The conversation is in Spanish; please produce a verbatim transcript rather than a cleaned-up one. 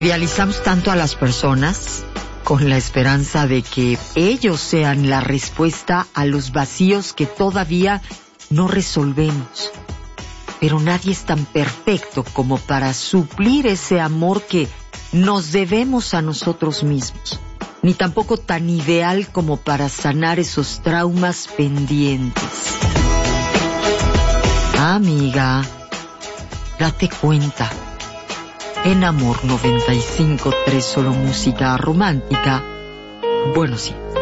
Idealizamos tanto a las personas con la esperanza de que ellos sean la respuesta a los vacíos que todavía no resolvemos. Pero nadie es tan perfecto como para suplir ese amor que nos debemos a nosotros mismos, ni tampoco tan ideal como para sanar esos traumas pendientes. Amiga, date cuenta. En Amor noventa y cinco punto tres, solo música romántica. Buenos días.